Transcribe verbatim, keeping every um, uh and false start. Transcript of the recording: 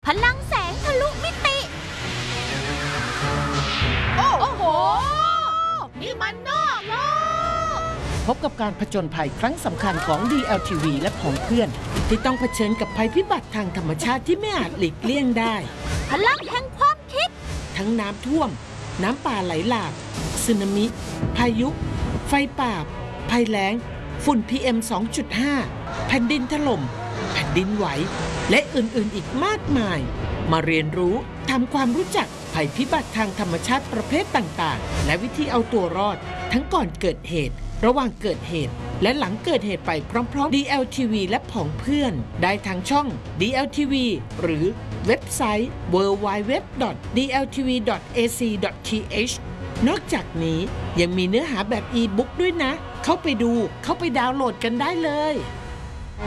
ลังแสงทะลุมิติโอ้โหนี่มันนอกโลกพบกับการผจญภัยครั้งสำคัญของ ดี แอล ที วี และของเพื่อนที่ต้องเผชิญกับภัยพิบัติทางธรรมชาติที่ไม่อาจหลีกเลี่ยงได้พลังแห่งความคิดทั้งน้ำท่วมน้ำป่าไหลหลากสึนามิพายุไฟป่าภัยแล้งฝุ่น พี เอ็ม สองจุดห้า แผ่นดินถล่มแผ่นดินไหวและอื่นๆอีกมากมายมาเรียนรู้ทำความรู้จักภัยพิบัติทางธรรมชาติประเภทต่างๆและวิธีเอาตัวรอดทั้งก่อนเกิดเหตุระหว่างเกิดเหตุและหลังเกิดเหตุไปพร้อมๆ ดี แอล ที วี และผองเพื่อนได้ทางช่อง ดี แอล ที วี หรือเว็บไซต์ ดับเบิลยู ดับเบิลยู ดับเบิลยู ดอท ดี แอล ที วี ดอท เอ ซี ดอท ที เอช นอกจากนี้ยังมีเนื้อหาแบบอีบุ๊กด้วยนะเข้าไปดูเข้าไปดาวน์โหลดกันได้เลย